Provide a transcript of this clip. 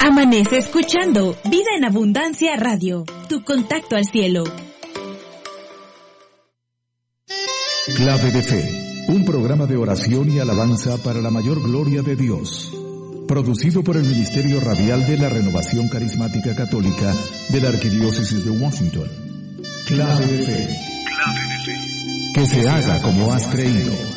Amanece escuchando Vida en Abundancia Radio, tu contacto al cielo. Clave de Fe, un programa de oración y alabanza para la mayor gloria de Dios. Producido por el Ministerio Radial de la Renovación Carismática Católica de la Arquidiócesis de Washington. Clave de Fe. Que se haga como has creído.